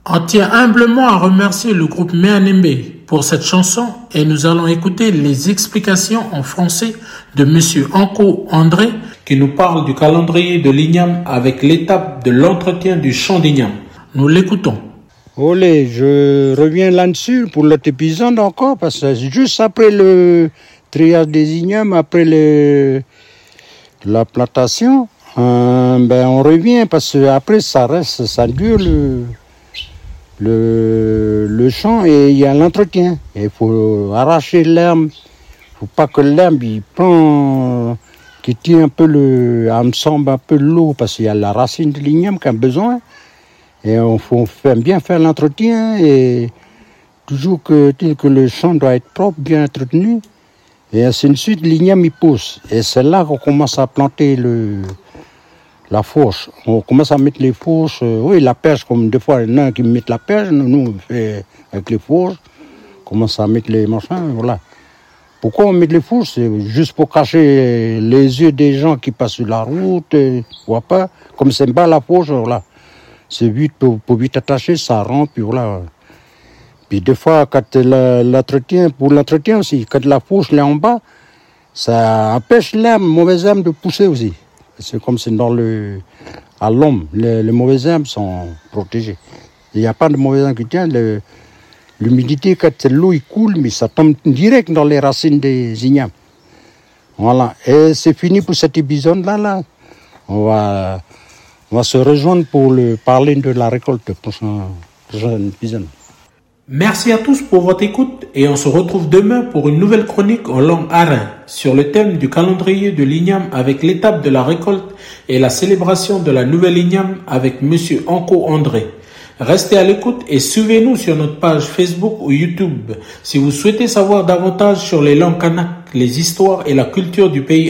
On tient humblement à remercier le groupe Meanembe pour cette chanson et nous allons écouter les explications en français de Monsieur Anko André qui nous parle du calendrier de l'Igname avec l'étape de l'entretien du champ d'Igname. Nous l'écoutons. Olé, je reviens là-dessus pour l'autre épisode encore parce que juste après le triage des ignames, après la plantation, on revient parce que après ça dure le champ et il y a l'entretien. Il faut arracher l'herbe, il faut pas que l'herbe qui tient un peu absorbe un peu l'eau parce qu'il y a la racine de l'igname qui a besoin. Et on faut bien faire l'entretien et toujours que le champ doit être propre, bien entretenu. Et ainsi de suite, l'igname il pousse. Et c'est là qu'on commence à planter la fourche. On commence à mettre les fourches, la perche, comme des fois, il y en a qui mettent la perche, nous on fait avec les fourches, on commence à mettre les machins, voilà. Pourquoi on met les fourches? C'est juste pour cacher les yeux des gens qui passent sur la route, voient pas. Comme c'est bas la fourche, voilà. C'est vite pour vite attacher, ça rentre, puis voilà. Puis des fois, quand pour l'entretien aussi, quand la fourche est en bas, ça empêche l'herbe, mauvaise herbe de pousser aussi. C'est comme c'est à l'ombre, les mauvaises herbes sont protégées. Il n'y a pas de mauvaises herbes qui tiennent. L'humidité, quand l'eau coule, mais ça tombe direct dans les racines des ignames. Voilà. Et c'est fini pour cet épisode-là. On va se rejoindre pour parler de la récolte prochain épisode. Merci à tous pour votre écoute et on se retrouve demain pour une nouvelle chronique en langue arin sur le thème du calendrier de l'Igname avec l'étape de la récolte et la célébration de la nouvelle Igname avec Monsieur Anko André. Restez à l'écoute et suivez-nous sur notre page Facebook ou YouTube si vous souhaitez savoir davantage sur les langues kanak, les histoires et la culture du pays